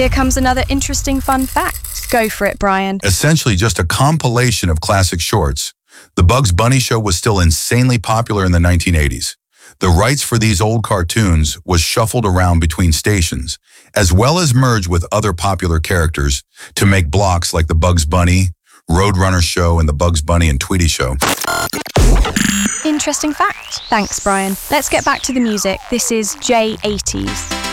Here comes another interesting fun fact. Go for it, Brian. Essentially just a compilation of classic shorts, The Bugs Bunny Show was still insanely popular in the 1980s. The rights for these old cartoons was shuffled around between stations, as well as merged with other popular characters to make blocks like The Bugs Bunny, Roadrunner Show, and The Bugs Bunny and Tweety Show. Interesting fact. Thanks, Brian. Let's get back to the music. This is J80s.